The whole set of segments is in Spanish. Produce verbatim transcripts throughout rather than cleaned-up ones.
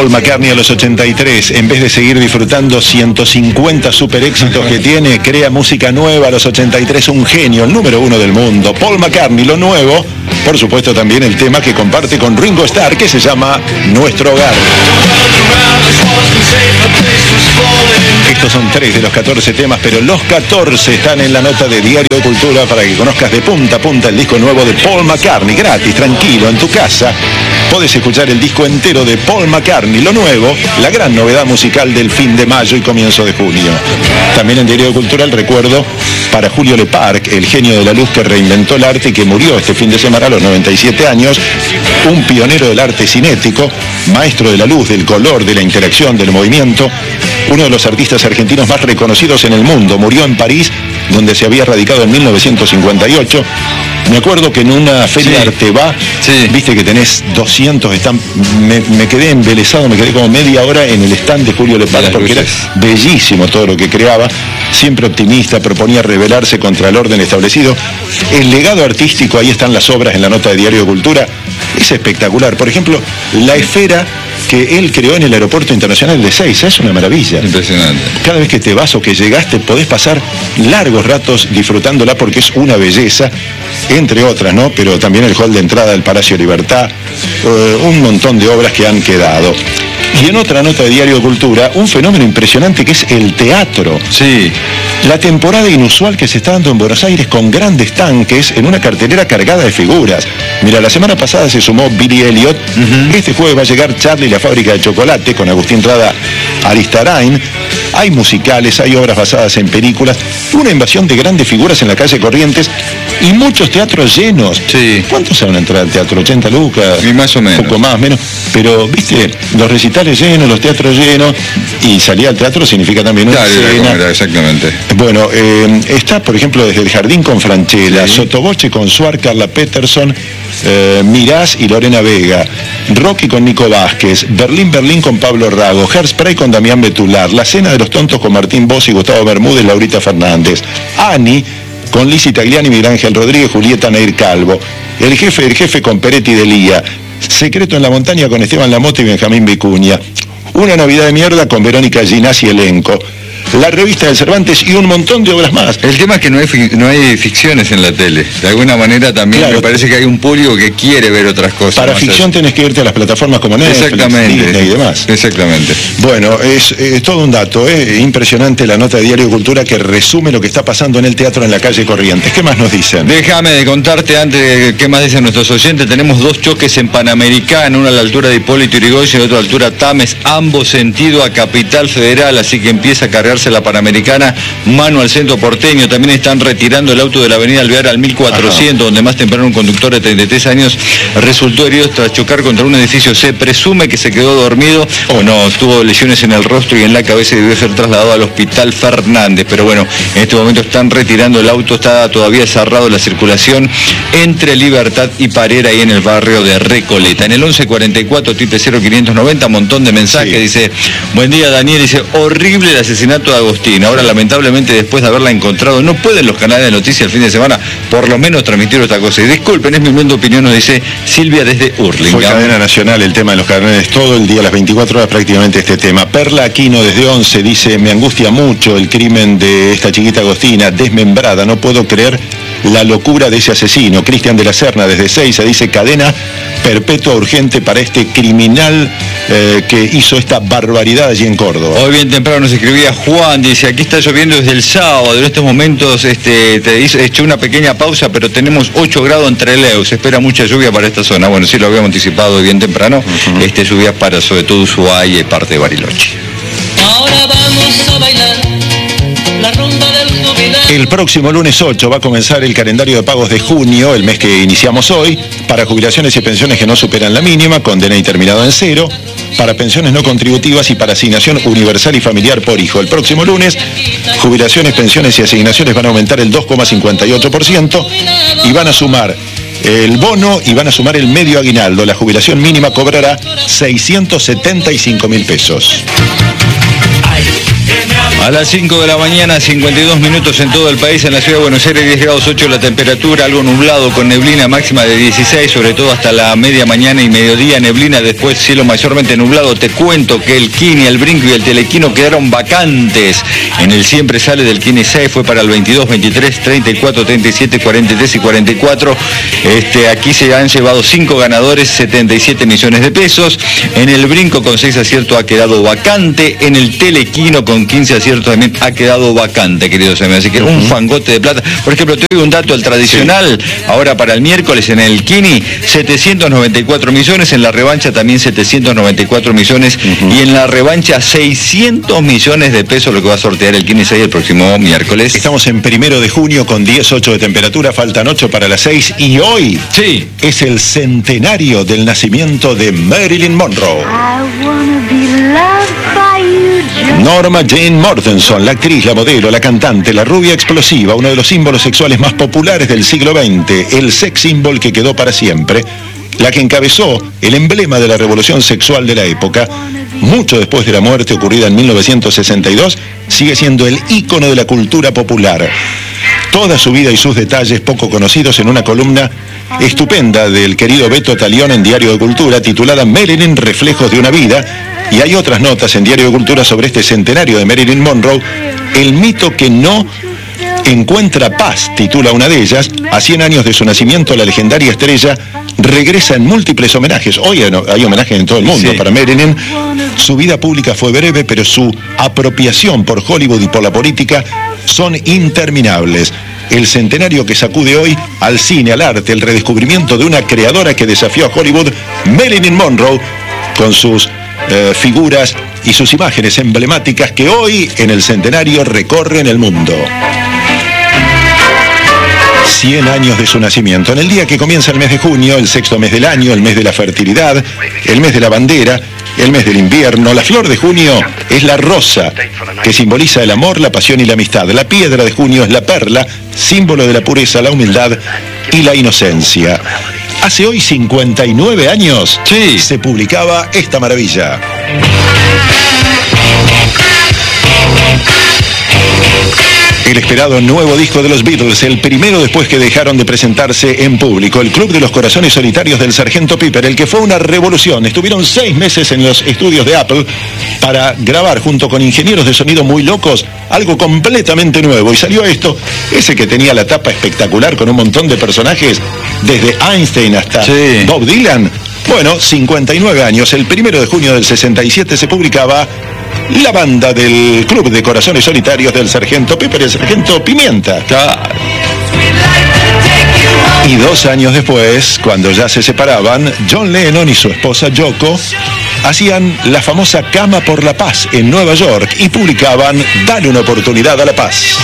Paul McCartney a los ochenta y tres. En vez de seguir disfrutando ciento cincuenta super éxitos que tiene, crea música nueva a los ochenta y tres. Un genio, el número uno del mundo. Paul McCartney, lo nuevo. Por supuesto también el tema que comparte con Ringo Starr, que se llama Nuestro Hogar. Estos son tres de los catorce temas, pero los catorce están en la nota de Diario de Cultura para que conozcas de punta a punta el disco nuevo de Paul McCartney, gratis, tranquilo, en tu casa. Podés escuchar el disco entero de Paul McCartney, lo nuevo, la gran novedad musical del fin de mayo y comienzo de junio. También en Diario de Cultura el recuerdo para Julio Leparc, el genio de la luz que reinventó el arte y que murió este fin de semana a los noventa y siete años, un pionero del arte cinético, maestro de la luz, del color, de la interacción, del movimiento, uno de los artistas argentinos más reconocidos en el mundo. Murió en París, donde se había radicado en mil novecientos cincuenta y ocho. Me acuerdo que en una feria Sí. Arteba, Sí. viste que tenés doscientos stand, me, me quedé embelesado, me quedé como media hora en el stand de Julio Leparc, porque luces. era bellísimo todo lo que creaba, siempre optimista, proponía rebelarse contra el orden establecido. El legado artístico, ahí están las obras en la nota de Diario de Cultura, es espectacular. Por ejemplo, la esfera que él creó en el Aeropuerto Internacional de Ezeiza, es una maravilla. Impresionante. Cada vez que te vas o que llegaste podés pasar largos ratos disfrutándola porque es una belleza, entre otras, ¿no? Pero también el hall de entrada del Palacio Libertad, eh, un montón de obras que han quedado. Y en otra nota de Diario de Cultura, un fenómeno impresionante que es el teatro. Sí. La temporada inusual que se está dando en Buenos Aires con grandes tanques en una cartelera cargada de figuras. Mira, la semana pasada se sumó Billy Elliot. Uh-huh. Este jueves va a llegar Charlie y la fábrica de chocolate con Agustín Rada Aristarain. Hay musicales, hay obras basadas en películas, una invasión de grandes figuras en la calle Corrientes y muchos teatros llenos. Sí. ¿Cuántos se van a entrar al teatro? ¿ochenta lucas? Y más o menos. Un poco más, menos. Pero, viste, los recitales llenos, los teatros llenos, y salir al teatro significa también una Claro, cena. era, exactamente. Bueno, eh, está, por ejemplo, desde el Jardín con Franchella, sí. Sottovoce con Suar, Carla Peterson, eh, Mirás y Lorena Vega, Rocky con Nico Vázquez, Berlín Berlín con Pablo Rago, Hairspray con Damián Betular, La Cena de los Tontos con Martín Bosch y Gustavo Bermúdez, Laurita Fernández, Ani con Lizzy Tagliani, Miguel Ángel Rodríguez, Julieta Neir Calvo, El Jefe del Jefe con Peretti de Lía, Secreto en la Montaña con Esteban Lamotte y Benjamín Vicuña, Una Navidad de Mierda con Verónica Ginás y elenco, La Revista del Cervantes y un montón de obras más. El tema es que no hay, fi- no hay ficciones en la tele. De alguna manera también Claro. me parece que hay un público que quiere ver otras cosas. Para más ficción allá. tenés que irte a las plataformas como Netflix, Exactamente. Disney y demás. Exactamente. Bueno, es, es todo un dato, ¿eh? Impresionante la nota de Diario de Cultura que resume lo que está pasando en el teatro en la calle Corrientes. ¿Qué más nos dicen? Déjame de contarte antes de qué más dicen nuestros oyentes. Tenemos dos choques en Panamericana, uno a la altura de Hipólito Yrigoyen y otro a la altura Tames, ambos sentido a Capital Federal, así que empieza a cargarse la Panamericana, mano al centro porteño. También están retirando el auto de la avenida Alvear al mil cuatrocientos, Ajá. donde más temprano un conductor de treinta y tres años resultó herido tras chocar contra un edificio. Se presume que se quedó dormido o no, tuvo lesiones en el rostro y en la cabeza y debió ser trasladado al Hospital Fernández. Pero bueno, en este momento están retirando el auto, está todavía cerrado la circulación entre Libertad y Parera y en el barrio de Recoleta. En el once cuarenta y cuatro, Tite cero quinientos noventa, montón de mensajes, sí. Dice, buen día Daniel, dice, horrible el asesinato de Agostín. Ahora lamentablemente después de haberla encontrado, no pueden los canales de noticias el fin de semana por lo menos transmitir esta cosa. Y disculpen, es mi humilde opinión, nos dice Silvia desde Hurlingham. Fue cadena nacional el tema de los canales todo el día, las veinticuatro horas prácticamente este tema. Perla Aquino desde once dice, me angustia mucho el crimen de esta chiquita Agostina, desmembrada, no puedo creer la locura de ese asesino. Cristian de la Serna desde Seiza dice, cadena perpetua urgente para este criminal eh, que hizo esta barbaridad allí en Córdoba. Hoy bien temprano nos escribía Juan, dice, aquí está lloviendo desde el sábado, en estos momentos este, te dice, hecho una pequeña pausa, pero tenemos ocho grados en Trelew, se espera mucha lluvia para esta zona. Bueno, sí lo habíamos anticipado hoy bien temprano, uh-huh. este lluvia para sobre todo Ushuaia y parte de Bariloche. Ahora vamos a bailar la rumba del jubilado. El próximo lunes ocho va a comenzar el calendario de pagos de junio, el mes que iniciamos hoy, para jubilaciones y pensiones que no superan la mínima, con D N I terminado en cero, para pensiones no contributivas y para asignación universal y familiar por hijo. El próximo lunes, jubilaciones, pensiones y asignaciones van a aumentar el dos coma cincuenta y ocho por ciento y van a sumar el bono y van a sumar el medio aguinaldo. La jubilación mínima cobrará seiscientos setenta y cinco mil pesos. A las cinco de la mañana, cincuenta y dos minutos en todo el país. En la ciudad de Buenos Aires, diez grados ocho la temperatura, algo nublado con neblina máxima de dieciséis, sobre todo hasta la media mañana y mediodía, neblina, después cielo mayormente nublado. Te cuento que el Kini, el Brinco y el Telequino quedaron vacantes. En el Siempre Sale del Kini seis fue para el veintidós, veintitrés, treinta y cuatro, treinta y siete, cuarenta y tres y cuarenta y cuatro. Este, aquí se han llevado cinco ganadores, setenta y siete millones de pesos. En el Brinco con seis aciertos ha quedado vacante. En el Telequino con quince aciertos también ha quedado vacante, queridos amigos. Así que uh-huh. un fangote de plata. Por ejemplo, te doy un dato, el tradicional, sí. ahora para el miércoles en el Kini, setecientos noventa y cuatro millones, en la revancha también setecientos noventa y cuatro millones, uh-huh. y en la revancha seiscientos millones de pesos, lo que va a sortear el Kini seis el próximo miércoles. Estamos en primero de junio con diez, ocho de temperatura, faltan ocho para las seis, y hoy sí. es el centenario del nacimiento de Marilyn Monroe. Norma Jane Mortenson, la actriz, la modelo, la cantante, la rubia explosiva, uno de los símbolos sexuales más populares del siglo veinte, el sex symbol que quedó para siempre, la que encabezó el emblema de la revolución sexual de la época, mucho después de la muerte ocurrida en mil novecientos sesenta y dos, sigue siendo el ícono de la cultura popular. Toda su vida y sus detalles poco conocidos en una columna estupenda del querido Beto Talión en Diario de Cultura, titulada Marilyn, Reflejos de una vida, y hay otras notas en Diario de Cultura sobre este centenario de Marilyn Monroe, el mito que no encuentra paz, titula una de ellas. A cien años de su nacimiento, la legendaria estrella regresa en múltiples homenajes. Hoy hay homenajes en todo el mundo sí. para Marilyn. Su vida pública fue breve, pero su apropiación por Hollywood y por la política son interminables. El centenario que sacude hoy al cine, al arte, el redescubrimiento de una creadora que desafió a Hollywood, Marilyn Monroe, con sus eh, figuras y sus imágenes emblemáticas que hoy en el centenario recorren el mundo. cien años de su nacimiento, en el día que comienza el mes de junio, el sexto mes del año, el mes de la fertilidad, el mes de la bandera, el mes del invierno. La flor de junio es la rosa, que simboliza el amor, la pasión y la amistad. La piedra de junio es la perla, símbolo de la pureza, la humildad y la inocencia. Hace hoy cincuenta y nueve años sí. se publicaba esta maravilla. El esperado nuevo disco de los Beatles, el primero después que dejaron de presentarse en público, el Club de los Corazones Solitarios del Sargento Pepper, el que fue una revolución. Estuvieron seis meses en los estudios de Apple para grabar junto con ingenieros de sonido muy locos algo completamente nuevo, y salió esto, ese que tenía la tapa espectacular con un montón de personajes, desde Einstein hasta sí. Bob Dylan. Bueno, cincuenta y nueve años, el primero de junio del sesenta y siete se publicaba la banda del Club de Corazones Solitarios del Sargento Pepper, el Sargento Pimienta. Claro. Y dos años después, cuando ya se separaban, John Lennon y su esposa Yoko hacían la famosa Cama por la Paz en Nueva York y publicaban Dale una oportunidad a la paz.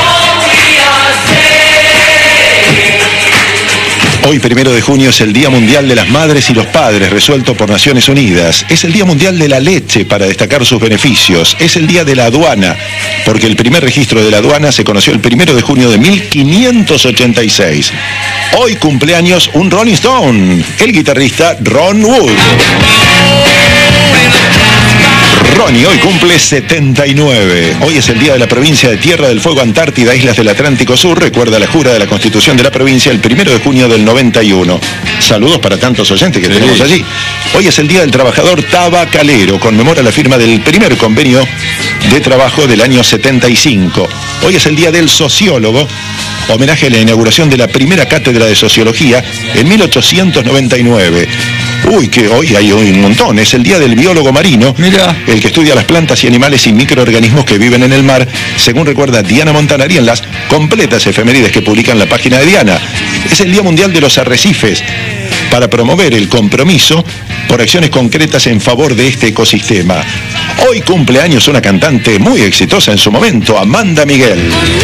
Hoy, primero de junio, es el Día Mundial de las Madres y los Padres, resuelto por Naciones Unidas. Es el Día Mundial de la Leche, para destacar sus beneficios. Es el Día de la Aduana, porque el primer registro de la aduana se conoció el primero de junio de mil quinientos ochenta y seis. Hoy cumpleaños un Rolling Stone, el guitarrista Ron Wood. Ronnie hoy cumple setenta y nueve. Hoy es el día de la provincia de Tierra del Fuego, Antártida, Islas del Atlántico Sur. Recuerda la jura de la Constitución de la provincia el primero de junio del noventa y uno. Saludos para tantos oyentes que sí. tenemos allí. Hoy es el día del trabajador tabacalero. Conmemora la firma del primer convenio de trabajo del año setenta y cinco. Hoy es el día del sociólogo. Homenaje a la inauguración de la primera cátedra de sociología en mil ochocientos noventa y nueve. Uy, que hoy hay un montón. Es el día del biólogo marino. Mira. El que estudia las plantas y animales y microorganismos que viven en el mar, según recuerda Diana Montanari en las completas efemérides que publica en la página de Diana. Es el Día Mundial de los Arrecifes, para promover el compromiso por acciones concretas en favor de este ecosistema. Hoy cumple años una cantante muy exitosa en su momento, Amanda Miguel.